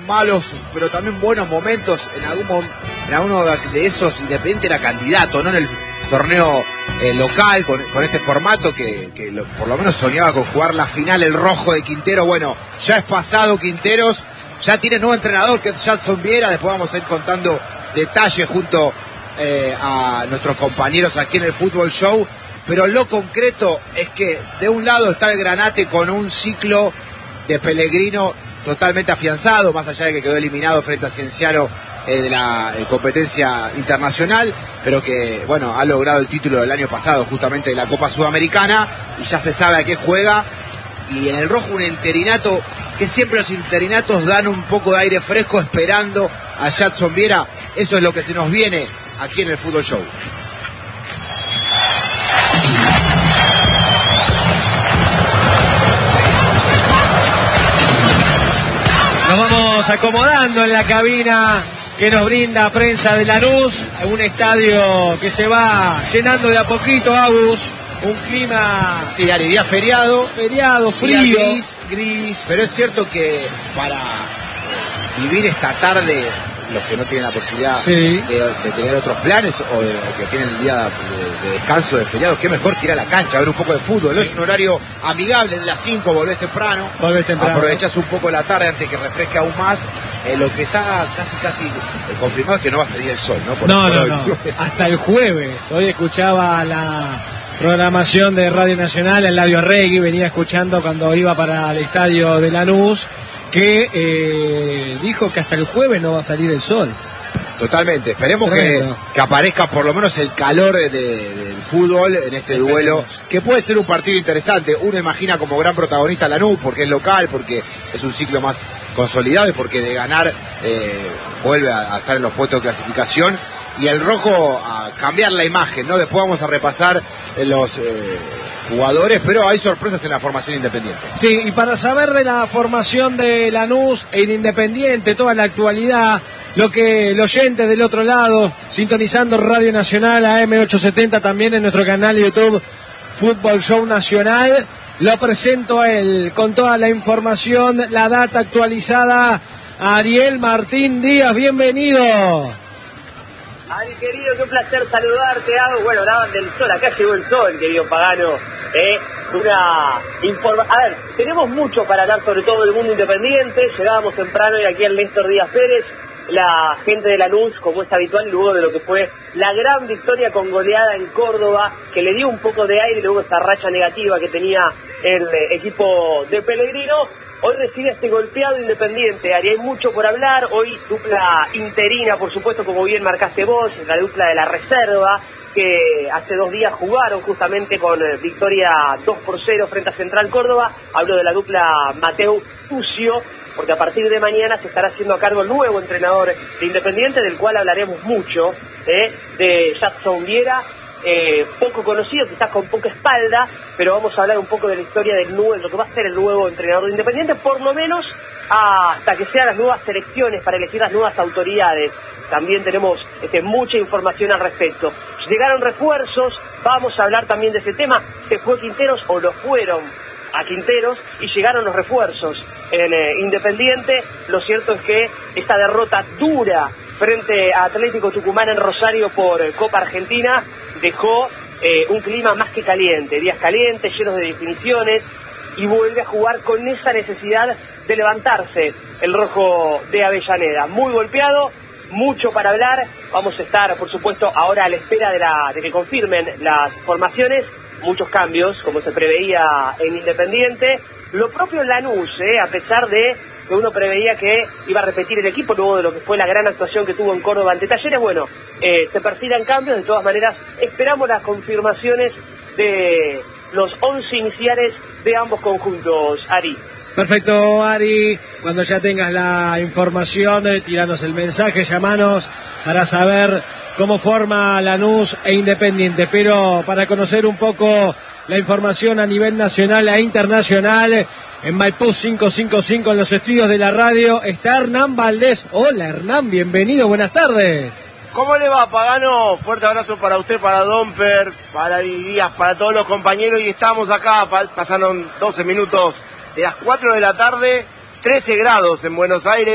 malos, pero también buenos momentos. En alguno de esos Independiente era candidato, ¿no? En el torneo local, con este formato por lo menos soñaba con jugar la final el rojo de Quintero. Bueno, ya es pasado Quinteros, ya tiene nuevo entrenador que es Jadson Viera. Después vamos a ir contando detalles junto a nuestros compañeros aquí en el Fútbol Show. Pero lo concreto es que de un lado está el Granate con un ciclo de Pellegrino totalmente afianzado, más allá de que quedó eliminado frente a Cienciano de la competencia internacional, pero que, bueno, ha logrado el título del año pasado, justamente de la Copa Sudamericana, y ya se sabe a qué juega. Y en el rojo un interinato, que siempre los interinatos dan un poco de aire fresco esperando a Jadson Viera. Eso es lo que se nos viene aquí en el Fútbol Show. Nos vamos acomodando en la cabina que nos brinda Prensa de Lanús, un estadio que se va llenando de a poquito, Agus, un clima... Sí, Ari, día feriado, frío, día gris. Pero es cierto que para vivir esta tarde, los que no tienen la posibilidad de tener otros planes o que tienen el día de descanso, de feriado, qué mejor que ir a la cancha a ver un poco de fútbol. Es un horario amigable, de las 5 volvés temprano, aprovechás un poco la tarde antes que refresque aún más. Lo que está casi confirmado es que no va a salir el sol, ¿no? No. Hasta el jueves. Hoy escuchaba la programación de Radio Nacional, Eladio Arregui venía escuchando cuando iba para el estadio de Lanús, que dijo que hasta el jueves no va a salir el sol. Totalmente, esperemos que aparezca por lo menos el calor del fútbol en este duelo, que puede ser un partido interesante. Uno imagina como gran protagonista Lanús, porque es local, porque es un ciclo más consolidado y porque de ganar vuelve a estar en los puestos de clasificación. Y el rojo a cambiar la imagen, ¿no? Después vamos a repasar los jugadores, pero hay sorpresas en la formación Independiente. Sí, y para saber de la formación de Lanús e de Independiente, toda la actualidad, lo que el oyente del otro lado, sintonizando Radio Nacional AM870, también en nuestro canal de YouTube Fútbol Show Nacional, lo presento a él con toda la información, la data actualizada. Ariel Martín Díaz, bienvenido. Ari, querido, qué placer saludarte. Bueno, hablaban del sol, acá llegó el sol, querido Pagano. A ver, tenemos mucho para hablar, sobre todo del mundo independiente. Llegábamos temprano y aquí al Néstor Díaz Pérez, la gente de Lanús, como es habitual, luego de lo que fue la gran victoria con goleada en Córdoba, que le dio un poco de aire luego esta racha negativa que tenía el equipo de Pellegrino. Hoy recibe este golpeado Independiente, Ari, hay mucho por hablar. Hoy dupla interina, por supuesto, como bien marcaste vos, la dupla de la reserva, que hace 2 días jugaron justamente con victoria 2-0 frente a Central Córdoba. Hablo de la dupla Mateu Tucio, porque a partir de mañana se estará haciendo a cargo el nuevo entrenador de Independiente, del cual hablaremos mucho, de Jadson Viera. Poco conocido, quizás con poca espalda, pero vamos a hablar un poco de la historia del nuevo, lo que va a ser el nuevo entrenador de Independiente, por lo menos hasta que sean las nuevas selecciones para elegir las nuevas autoridades. También tenemos mucha información al respecto. Llegaron refuerzos, vamos a hablar también de ese tema. ¿Se fue Quinteros o lo fueron a Quinteros? Y llegaron los refuerzos en Independiente. Lo cierto es que esta derrota dura frente a Atlético Tucumán en Rosario por Copa Argentina dejó un clima más que caliente, días calientes, llenos de definiciones, y vuelve a jugar con esa necesidad de levantarse el rojo de Avellaneda. Muy golpeado, mucho para hablar. Vamos a estar, por supuesto, ahora a la espera de que confirmen las formaciones. Muchos cambios, como se preveía en Independiente. Lo propio Lanús, a pesar de que uno preveía que iba a repetir el equipo luego de lo que fue la gran actuación que tuvo en Córdoba ante Talleres. Bueno, se perfilan cambios. De todas maneras, esperamos las confirmaciones de los 11 iniciales de ambos conjuntos, Ari. Perfecto, Ari. Cuando ya tengas la información, tiranos el mensaje, llamanos para saber cómo forma Lanús e Independiente. Pero para conocer un poco la información a nivel nacional e internacional, en Maipú 555, en los estudios de la radio, está Hernán Valdés. Hola, Hernán, bienvenido, buenas tardes. ¿Cómo le va, Pagano? Fuerte abrazo para usted, para Domper, para Díaz, para todos los compañeros. Y estamos acá, pasaron 12 minutos de las 4 de la tarde, 13 grados en Buenos Aires,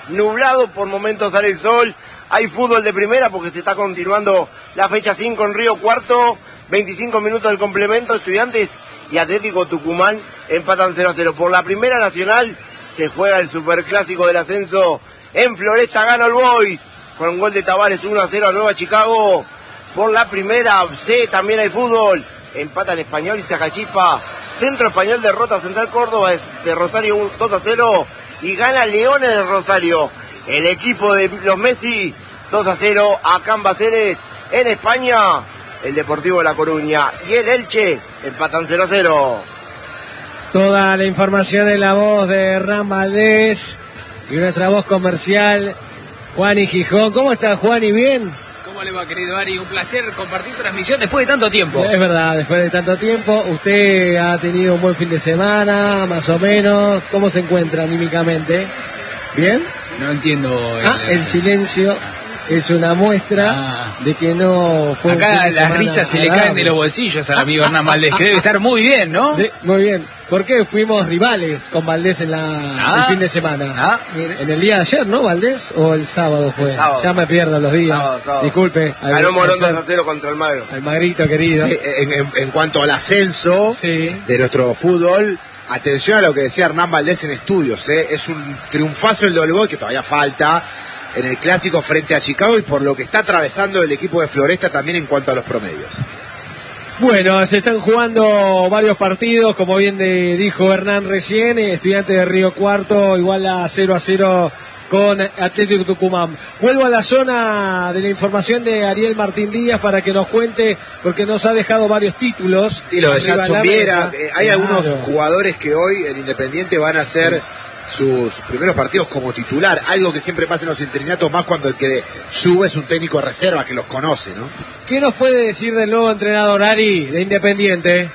nublado, por momentos sale el sol. Hay fútbol de primera porque se está continuando la fecha 5 en Río Cuarto. 25 minutos del complemento, Estudiantes y Atlético Tucumán empatan 0-0. Por la Primera Nacional se juega el superclásico del ascenso en Floresta, gana el Boys con un gol de Tavares 1-0 a Nueva Chicago. Por la Primera C también hay fútbol, empatan Español y Zacachispa. Centro Español derrota a Central Córdoba de Rosario 2-0 y gana Leones de Rosario. El equipo de los Messi 2-0 a Cambaceres en España. El Deportivo de La Coruña y el Elche empatan 0-0. Toda la información en la voz de Hernán Valdés y nuestra voz comercial, Juani Gijón. ¿Cómo está, Juani? ¿Bien? ¿Cómo le va, querido Ari? Un placer compartir transmisión después de tanto tiempo. Es verdad, después de tanto tiempo. Usted ha tenido un buen fin de semana, más o menos. ¿Cómo se encuentra anímicamente? ¿Bien? No entiendo. El silencio es una muestra de que no fue acá un fin de las semana risas se le agradable. caen de los bolsillos al amigo Hernán Valdés, que debe estar muy bien, ¿no? Sí, muy bien. ¿Por qué fuimos rivales con Valdés en el fin de semana? En el día de ayer, ¿no, Valdés? ¿O el sábado fue? El sábado. Ya me pierdo los días. Sábado. Disculpe. Ganó Morón 2-0 contra el Magro. Al Magrito querido. Sí, en cuanto al ascenso de nuestro fútbol, atención a lo que decía Hernán Valdés en estudios, es un triunfazo el del Boys, que todavía falta en el clásico frente a Chicago y por lo que está atravesando el equipo de Floresta también en cuanto a los promedios. Bueno, se están jugando varios partidos, como bien dijo Hernán recién. Estudiantes de Río Cuarto igual a 0-0 con Atlético Tucumán. Vuelvo a la zona de la información de Ariel Martín Díaz para que nos cuente, porque nos ha dejado varios títulos. Sí, lo de Jackson Viera. Hay algunos Claro. jugadores que hoy en Independiente van a hacer sus primeros partidos como titular, algo que siempre pasa en los interinatos, más cuando el que sube es un técnico de reserva que los conoce, ¿no? ¿Qué nos puede decir del nuevo entrenador, Ari, de Independiente?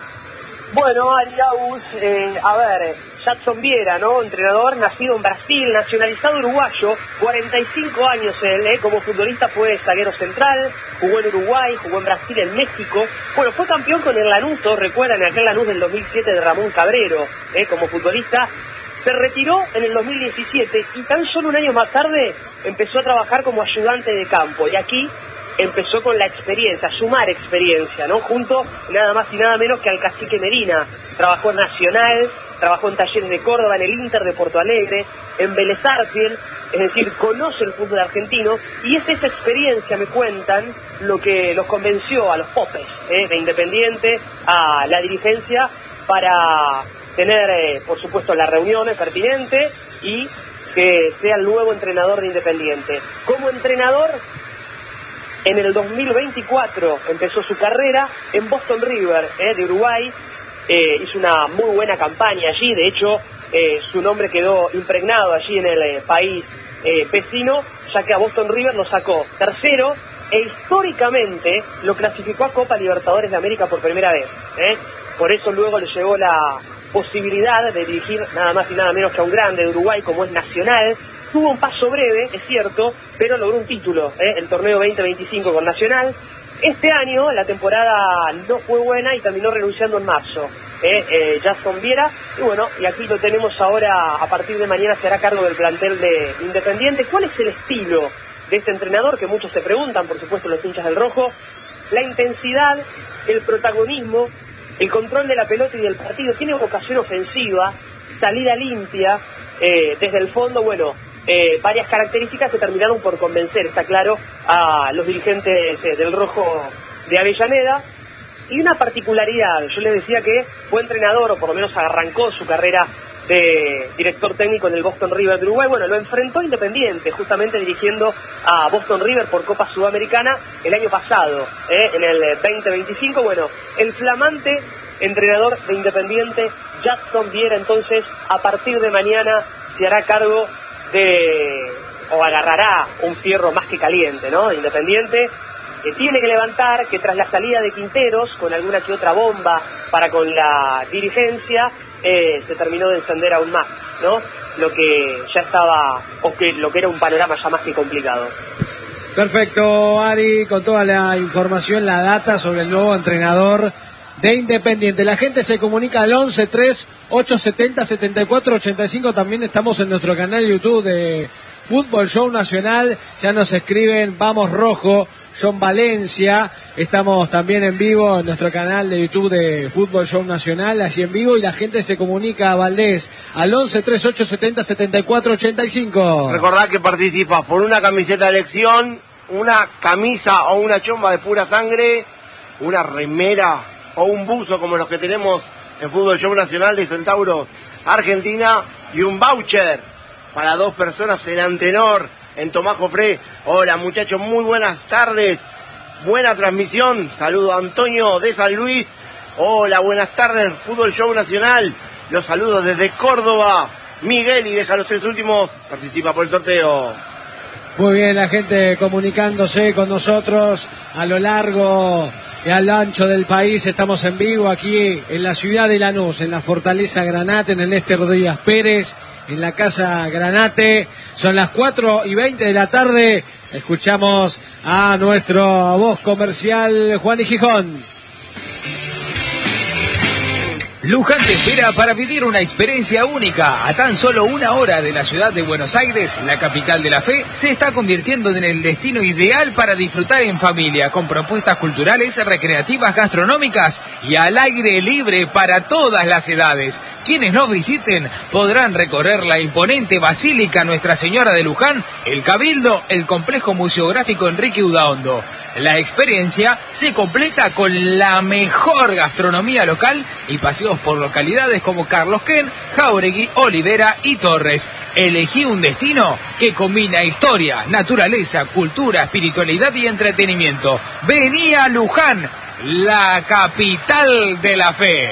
Bueno, Ari Agus, a ver, Jackson Viera, ¿no? Entrenador nacido en Brasil, nacionalizado uruguayo, 45 años él, como futbolista fue zaguero central, jugó en Uruguay, jugó en Brasil, en México. Bueno, fue campeón con el Lanús, todos recuerdan aquel Lanús del 2007 de Ramón Cabrero, como futbolista. Se retiró en el 2017 y tan solo un año más tarde empezó a trabajar como ayudante de campo. Y aquí empezó con la experiencia, a sumar experiencia, ¿no? Junto nada más y nada menos que al Cacique Medina. Trabajó en Nacional, trabajó en Talleres de Córdoba, en el Inter de Porto Alegre, en Vélez Sarsfield, es decir, conoce el fútbol argentino y es esa experiencia, me cuentan, lo que los convenció a los popes de Independiente, a la dirigencia, para tener, por supuesto, la reunión pertinente y que sea el nuevo entrenador de Independiente. Como entrenador, en el 2024 empezó su carrera en Boston River de Uruguay. Hizo una muy buena campaña allí, de hecho su nombre quedó impregnado allí en el país vecino, ya que a Boston River lo sacó tercero e históricamente lo clasificó a Copa Libertadores de América por primera vez. Por eso luego le llegó la posibilidad de dirigir nada más y nada menos que a un grande de Uruguay como es Nacional. Tuvo un paso breve, es cierto, pero logró un título, el torneo 2025 con Nacional. Este año la temporada no fue buena y terminó renunciando en marzo. Jackson Viera, y bueno, y aquí lo tenemos ahora, a partir de mañana se hará cargo del plantel de Independiente. ¿Cuál es el estilo de este entrenador? Que muchos se preguntan, por supuesto los hinchas del rojo. La intensidad, el protagonismo, el control de la pelota y del partido, tiene vocación ofensiva, salida limpia, desde el fondo, bueno, varias características que terminaron por convencer, está claro, a los dirigentes del rojo de Avellaneda. Y una particularidad, yo les decía que fue entrenador, o por lo menos arrancó su carrera de director técnico en el Boston River de Uruguay. Bueno, lo enfrentó Independiente, justamente dirigiendo a Boston River por Copa Sudamericana el año pasado, en el 2025. Bueno, el flamante entrenador de Independiente, Jackson Viera, entonces, a partir de mañana se hará cargo o agarrará un fierro más que caliente, ¿no? De Independiente, que tiene que levantar, que tras la salida de Quinteros, con alguna que otra bomba para con la dirigencia, se terminó de encender aún más, ¿no? Lo que ya estaba, lo que era un panorama ya más que complicado. Perfecto, Ari, con toda la información, la data sobre el nuevo entrenador de Independiente. La gente se comunica al 11-3-870-7485. También estamos en nuestro canal de YouTube de Fútbol Show Nacional. Ya nos escriben Vamos Rojo, John Valencia. Estamos también en vivo en nuestro canal de YouTube de Fútbol Show Nacional, allí en vivo, y la gente se comunica a Valdés al 11-3870-7485. Recordad que participas por una camiseta de elección, una camisa o una chomba de pura sangre, una remera o un buzo como los que tenemos en Fútbol Show Nacional de Centauro, Argentina, y un voucher para 2 personas en Antenor, en Tomás Jofré. Hola muchachos, muy buenas tardes, buena transmisión. Saludo a Antonio de San Luis. Hola, buenas tardes, Fútbol Show Nacional. Los saludos desde Córdoba. Miguel, y deja los 3 últimos, participa por el sorteo. Muy bien, la gente comunicándose con nosotros a lo largo y al ancho del país. Estamos en vivo aquí en la ciudad de Lanús, en la Fortaleza Granate, en el Néstor Díaz Pérez, en la Casa Granate. Son las 4:20 de la tarde. Escuchamos a nuestro voz comercial, Juan y Gijón. Luján te espera para vivir una experiencia única. A tan solo 1 hora de la ciudad de Buenos Aires, la capital de la fe, se está convirtiendo en el destino ideal para disfrutar en familia, con propuestas culturales, recreativas, gastronómicas y al aire libre para todas las edades. Quienes nos visiten podrán recorrer la imponente Basílica Nuestra Señora de Luján, el Cabildo, el complejo museográfico Enrique Udaondo. La experiencia se completa con la mejor gastronomía local y paseos por localidades como Carlos Ken, Jáuregui, Olivera y Torres. Elegí un destino que combina historia, naturaleza, cultura, espiritualidad y entretenimiento. Vení a Luján, la capital de la fe.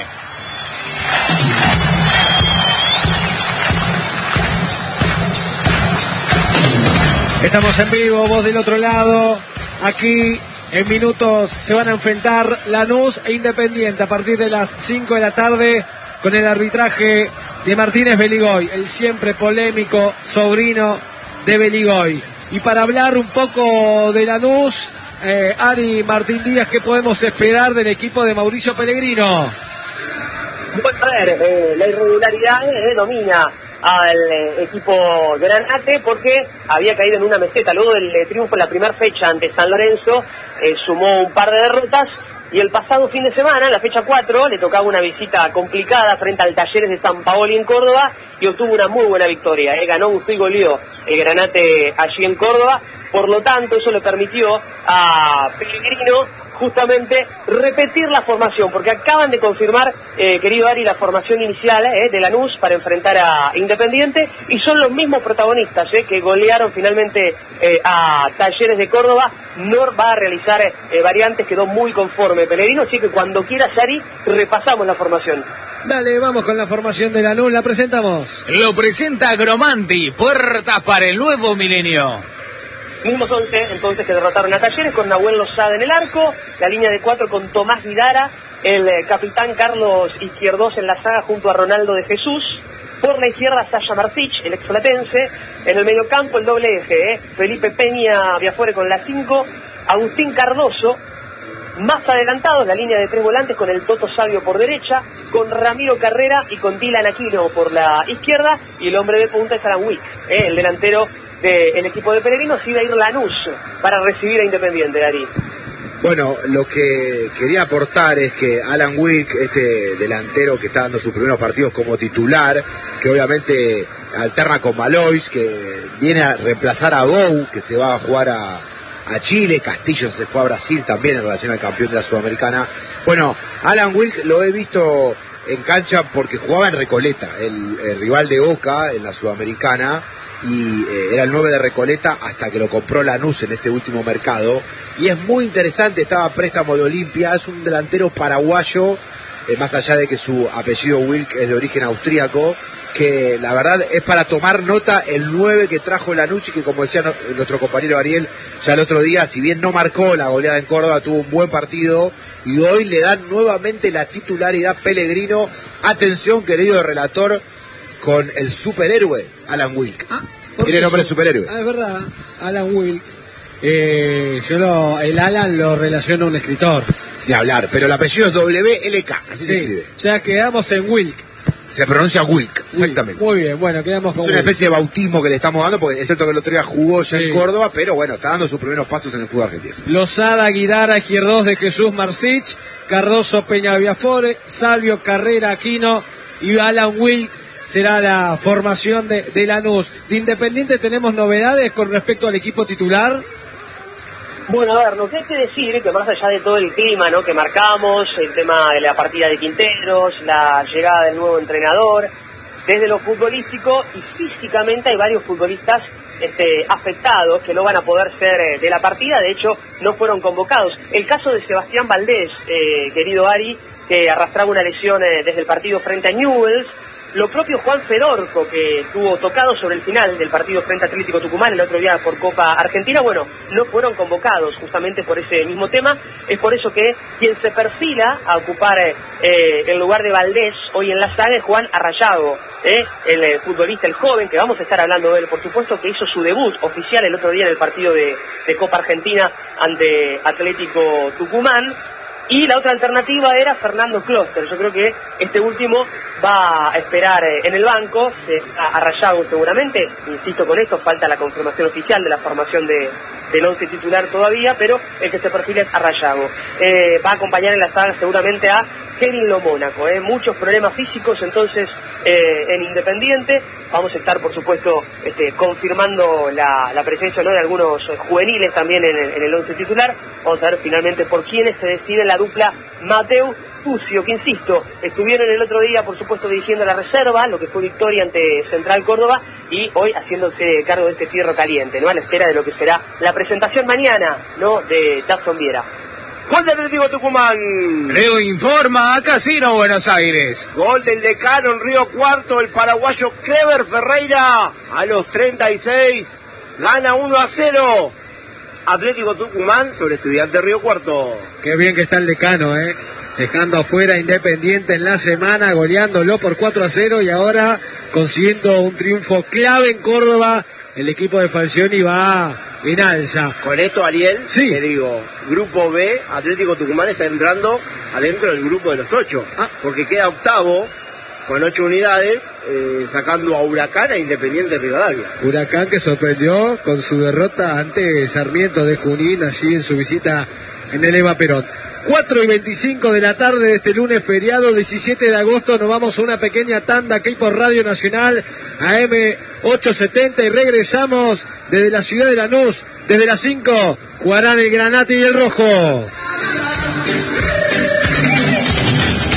Estamos en vivo, vos del otro lado. Aquí en minutos se van a enfrentar Lanús e Independiente a partir de las 5 de la tarde con el arbitraje de Martínez Beligoy, el siempre polémico sobrino de Beligoy. Y para hablar un poco de Lanús, Ari Martín Díaz, ¿qué podemos esperar del equipo de Mauricio Pellegrino? Bueno, a ver, la irregularidad domina al equipo Granate porque había caído en una meseta luego del triunfo en la primera fecha ante San Lorenzo. Sumó un par de derrotas y el pasado fin de semana, en la fecha 4, le tocaba una visita complicada frente al Talleres de San Paoli en Córdoba y obtuvo una muy buena victoria. Ganó, gustó y goleó el Granate allí en Córdoba. Por lo tanto, eso le permitió a Pellegrino justamente repetir la formación, porque acaban de confirmar, querido Ari, la formación inicial de Lanús para enfrentar a Independiente, y son los mismos protagonistas que golearon finalmente a Talleres de Córdoba. No va a realizar variantes, quedó muy conforme Pellegrino, así que cuando quieras, Ari, repasamos la formación. Dale, vamos con la formación de Lanús, la presentamos. Lo presenta Gromanti, puertas para el nuevo milenio. Mismos 11 entonces que derrotaron a Talleres, con Nahuel Lozada en el arco, la línea de 4 con Tomás Vidara, el capitán Carlos Izquierdos en la saga junto a Ronaldo de Jesús, por la izquierda Sasha Martich, el explatense, en el mediocampo el doble eje, Felipe Peña Viafuere con la 5, Agustín Cardoso, más adelantados la línea de 3 volantes con el Toto Sabio por derecha, con Ramiro Carrera y con Dylan Aquino por la izquierda, y el hombre de punta es Alan Wick, el delantero del equipo de Pellegrino. Sí va a ir Lanús para recibir a Independiente, Ari. Bueno, lo que quería aportar es que Alan Wick, este delantero que está dando sus primeros partidos como titular, que obviamente alterna con Valois, que viene a reemplazar a Bou, que se va a jugar a Chile. Castillo se fue a Brasil también en relación al campeón de la Sudamericana. Bueno, Alan Wick lo he visto en cancha porque jugaba en Recoleta, el rival de Boca en la Sudamericana, y era el 9 de Recoleta hasta que lo compró Lanús en este último mercado, y es muy interesante, estaba a préstamo de Olimpia, es un delantero paraguayo, más allá de que su apellido Wilk es de origen austríaco, que la verdad es para tomar nota el 9 que trajo Lanús, y que, como decía nuestro compañero Ariel ya el otro día, si bien no marcó la goleada en Córdoba, tuvo un buen partido, y hoy le dan nuevamente la titularidad Pellegrino. Atención, querido relator, con el superhéroe Alan Wilk. ¿Por Tiene qué nombre de superhéroe. Es verdad, Alan Wilk. el Alan lo relaciono a un escritor. Ni hablar, pero el apellido es WLK, así se escribe. O sea, quedamos en Wilk. Se pronuncia Wilk, exactamente. Muy bien, bueno, quedamos con Es una Wilk. especie de bautismo que le estamos dando, porque es cierto que el otro día jugó ya en Córdoba, pero bueno, está dando sus primeros pasos en el fútbol argentino. Lozada, Guidara, Izquierdos de Jesús Marcich, Cardoso, Peña Viafore, Salvio, Carrera, Aquino y Alan Wilk será la formación de Lanús. De Independiente tenemos novedades con respecto al equipo titular. Bueno, a ver, lo que hay que decir que más allá de todo el clima, ¿no?, que marcamos, el tema de la partida de Quinteros, la llegada del nuevo entrenador, desde lo futbolístico y físicamente hay varios futbolistas afectados que no van a poder ser de la partida, de hecho no fueron convocados. El caso de Sebastián Valdés, querido Ari, que arrastraba una lesión desde el partido frente a Newell's. Lo propio Juan Fedorco, que estuvo tocado sobre el final del partido frente a Atlético Tucumán el otro día por Copa Argentina, bueno, no fueron convocados justamente por ese mismo tema. Es por eso que quien se perfila a ocupar el lugar de Valdés hoy en la saga es Juan Arrayago, el futbolista, el joven, que vamos a estar hablando de él, por supuesto, que hizo su debut oficial el otro día en el partido de Copa Argentina ante Atlético Tucumán. Y la otra alternativa era Fernando Kloster. Yo creo que este último va a esperar en el banco, a Rayago seguramente. Insisto con esto, falta la confirmación oficial de la formación del 11 titular todavía, pero el que se perfila es a Rayago. Va a acompañar en la saga seguramente a Kevin Lomónaco. Muchos problemas físicos entonces en Independiente. Vamos a estar, por supuesto, confirmando la presencia, ¿no?, de algunos juveniles también en el 11 titular. Vamos a ver finalmente por quiénes se decide la dupla Mateu Tucio, que insisto, estuvieron el otro día, por supuesto, dirigiendo la reserva, lo que fue victoria ante Central Córdoba, y hoy haciéndose cargo de este fierro caliente, ¿no?, a la espera de lo que será la presentación mañana, ¿no?, de Jackson Viera. Gol del Atlético Tucumán. Leo informa a Casino Buenos Aires. Gol del decano en Río Cuarto, el paraguayo Clever Ferreira. A los 36, gana 1-0. Atlético Tucumán sobre Estudiantes Río Cuarto. Qué bien que está el decano, dejando afuera Independiente en la semana, goleándolo por 4-0 y ahora consiguiendo un triunfo clave en Córdoba. El equipo de Falcioni va en alza. Con esto, Ariel, sí, te digo, Grupo B, Atlético Tucumán está entrando adentro del grupo de los 8, porque queda octavo con 8 unidades, sacando a Huracán e Independiente Rivadavia. Huracán que sorprendió con su derrota ante Sarmiento de Junín, allí en su visita en el Eva Perón. 4:25 de la tarde de este lunes feriado 17 de agosto, nos vamos a una pequeña tanda aquí por Radio Nacional AM 870 y regresamos desde la ciudad de Lanús. Desde las 5 jugarán el Granate y el Rojo.